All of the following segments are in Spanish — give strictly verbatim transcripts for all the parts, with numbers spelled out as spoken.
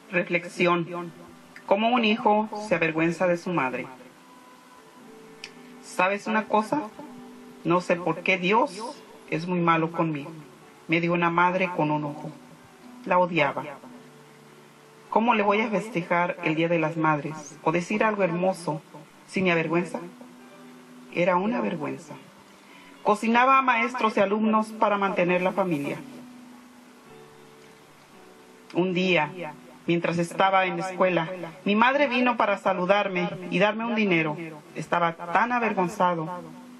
Reflexión. ¿Cómo un hijo se avergüenza de su madre? ¿Sabes una cosa? No sé por qué Dios es muy malo conmigo. Me dio una madre con un ojo. La odiaba. ¿Cómo le voy a festejar el Día de las Madres o decir algo hermoso si me avergüenza? Era una vergüenza. Cocinaba a maestros y alumnos para mantener la familia. Un día, mientras estaba en la escuela, mi madre vino para saludarme y darme un dinero. Estaba tan avergonzado.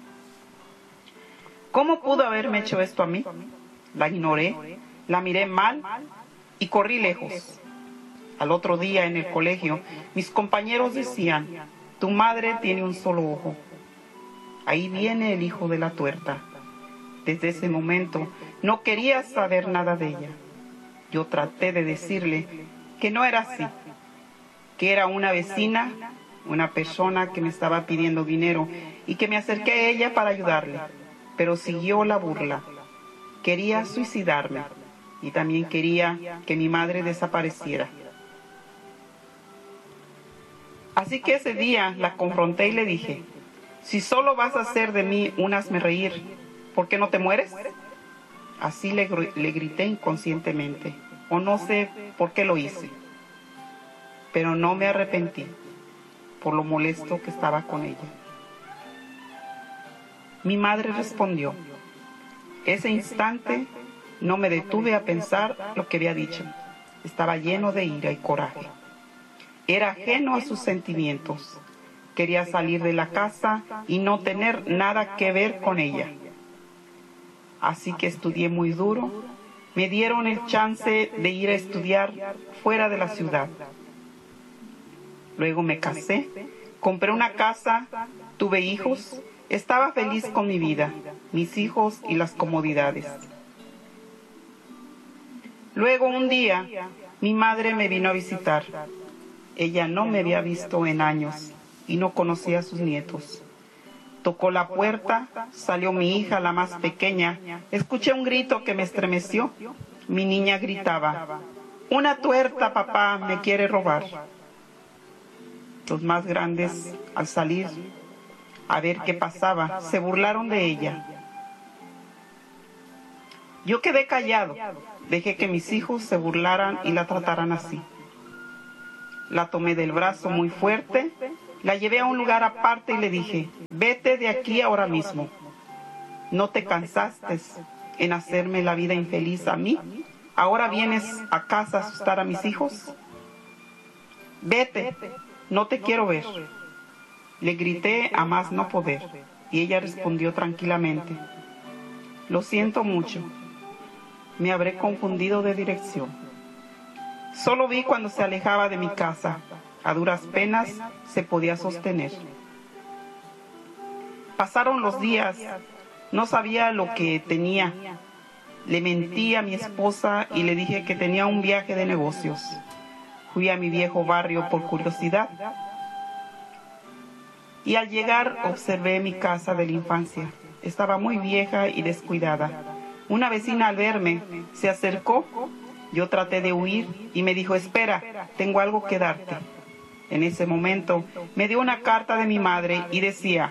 ¿Cómo pudo haberme hecho esto a mí? La ignoré, la miré mal y corrí lejos. Al otro día en el colegio, mis compañeros decían, tu madre tiene un solo ojo. Ahí viene el hijo de la tuerta. Desde ese momento no quería saber nada de ella. Yo traté de decirle que no era así, que era una vecina, una persona que me estaba pidiendo dinero y que me acerqué a ella para ayudarle, pero siguió la burla. Quería suicidarme y también quería que mi madre desapareciera. Así que ese día la confronté y le dije, si solo vas a hacer de mí un hazme reír, ¿por qué no te mueres? Así le, le grité inconscientemente, o no sé por qué lo hice, pero no me arrepentí por lo molesto que estaba con ella. Mi madre respondió. Ese instante no me detuve a pensar lo que había dicho. Estaba lleno de ira y coraje. Era ajeno a sus sentimientos. Quería salir de la casa y no tener nada que ver con ella. Así que estudié muy duro. Me dieron el chance de ir a estudiar fuera de la ciudad. Luego me casé, compré una casa, tuve hijos, estaba feliz con mi vida, mis hijos y las comodidades. Luego un día, mi madre me vino a visitar. Ella no me había visto en años y no conocía a sus nietos. Tocó la puerta, salió mi hija, la más pequeña. Escuché un grito que me estremeció. Mi niña gritaba, una tuerta, papá, me quiere robar. Los más grandes, al salir a ver qué pasaba, se burlaron de ella. Yo quedé callado, dejé que mis hijos se burlaran y la trataran así. La tomé del brazo muy fuerte, la llevé a un lugar aparte y le dije, vete de aquí ahora mismo. ¿No te cansaste en hacerme la vida infeliz a mí? ¿Ahora vienes a casa a asustar a mis hijos? Vete, no te quiero ver. Le grité a más no poder y ella respondió tranquilamente, lo siento mucho, me habré confundido de dirección. Solo vi cuando se alejaba de mi casa, a duras penas se podía sostener. Pasaron los días, no sabía lo que tenía. Le mentí a mi esposa y le dije que tenía un viaje de negocios. Fui a mi viejo barrio por curiosidad. Y al llegar observé mi casa de la infancia. Estaba muy vieja y descuidada. Una vecina al verme se acercó. Yo traté de huir y me dijo, espera, tengo algo que darte. En ese momento me dio una carta de mi madre y decía,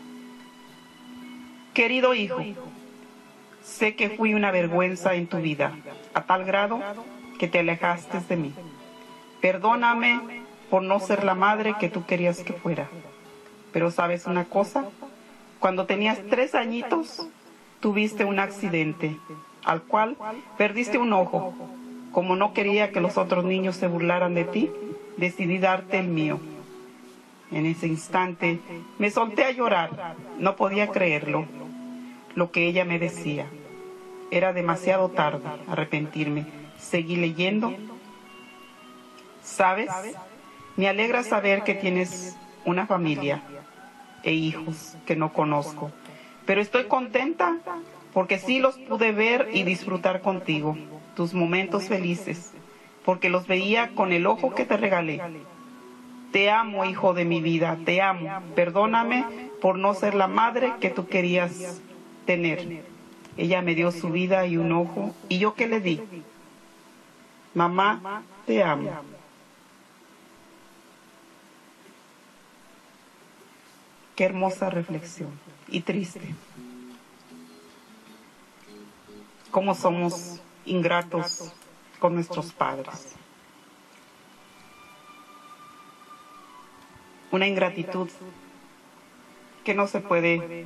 querido hijo, sé que fui una vergüenza en tu vida, a tal grado que te alejaste de mí. Perdóname por no ser la madre que tú querías que fuera. Pero ¿sabes una cosa? Cuando tenías tres añitos, tuviste un accidente, al cual perdiste un ojo. Como no quería que los otros niños se burlaran de ti, decidí darte el mío. En ese instante me solté a llorar, no podía creerlo, lo que ella me decía. Era demasiado tarde arrepentirme. Seguí leyendo. ¿Sabes? Me alegra saber que tienes una familia e hijos que no conozco, pero estoy contenta porque sí los pude ver y disfrutar contigo, tus momentos felices, porque los veía con el ojo que te regalé. Te amo, hijo de mi vida, te amo. Perdóname por no ser la madre que tú querías tener. Ella me dio su vida y un ojo, ¿y yo qué le di? Mamá, te amo. Qué hermosa reflexión y triste. Cómo somos ingratos con nuestros padres. Una ingratitud que no se puede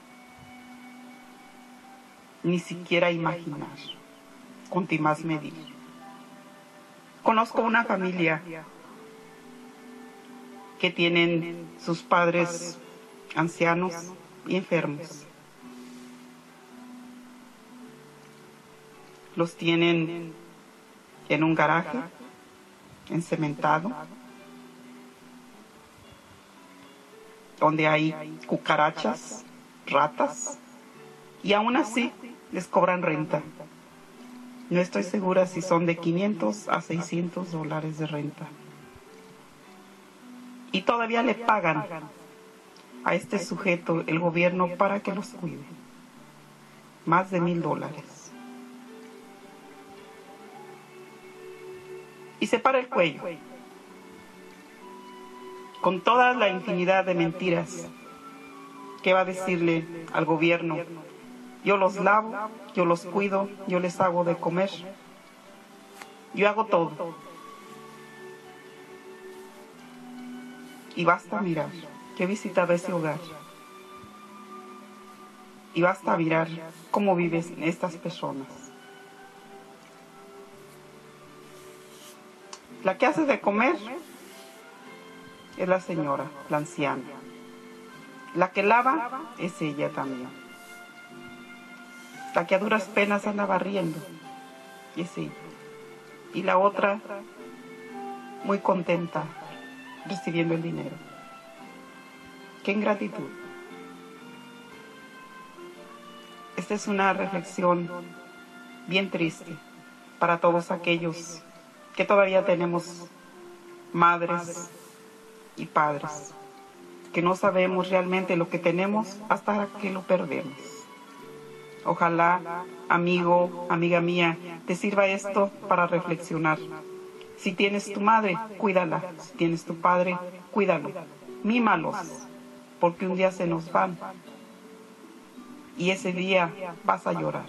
ni siquiera imaginar, cuanto más medir. Conozco una familia que tienen sus padres ancianos y enfermos. Los tienen en un garaje, encementado, donde hay cucarachas, ratas, y aún así les cobran renta. No estoy segura si son de quinientos a seiscientos dólares de renta. Y todavía le pagan a este sujeto el gobierno para que los cuide. Más de mil dólares. Y se para el cuello. Con toda la infinidad de mentiras que va a decirle al gobierno: yo los lavo, yo los cuido, yo les hago de comer, yo hago todo. Y basta mirar, yo he visitado ese hogar, y basta mirar cómo viven estas personas. La que hace de comer es la señora, la anciana. La que lava es ella también. La que a duras penas anda barriendo es ella. Y la otra, muy contenta, recibiendo el dinero. ¡Qué ingratitud! Esta es una reflexión bien triste para todos aquellos que todavía tenemos madres y padres, que no sabemos realmente lo que tenemos hasta que lo perdemos. Ojalá, amigo, amiga mía, te sirva esto para reflexionar. Si tienes tu madre, cuídala. Si tienes tu padre, cuídalo. Mímalos, porque un día se nos van. Y ese día vas a llorar.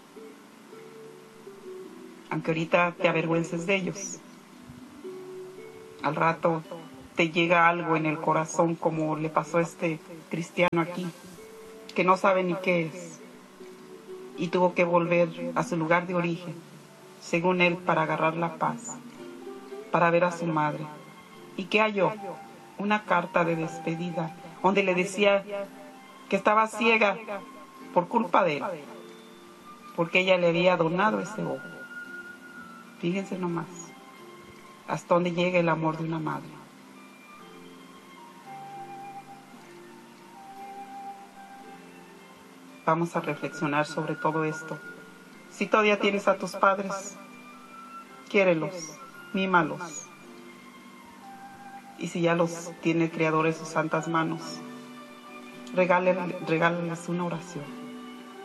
Aunque ahorita te avergüences de ellos. Al rato te llega algo en el corazón, como le pasó a este cristiano aquí, que no sabe ni qué es. Y tuvo que volver a su lugar de origen, según él, para agarrar la paz, para ver a su madre. ¿Y qué halló? Una carta de despedida, donde le decía que estaba ciega por culpa de él, porque ella le había donado ese ojo. Fíjense nomás, hasta dónde llega el amor de una madre. Vamos a reflexionar sobre todo esto. Si todavía tienes a tus padres, quiérelos, mímalos. Y si ya los tiene el Creador en sus santas manos, regálales, regálales una oración.